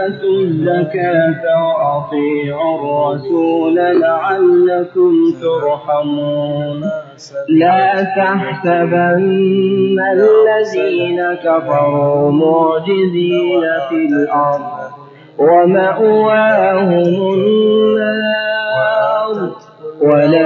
وآتوا الزكاة وأطيعوا الرسول لعلكم ترحمون لا تحسبن الذين كفروا معجزين في الأرض ومأواهم النار